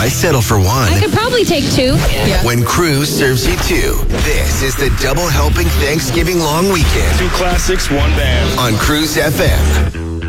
Why settle for one I could probably take 2. Yeah. when Cruise serves you 2? This is the double helping Thanksgiving long weekend 2 classics, 1 band. on Cruise FM.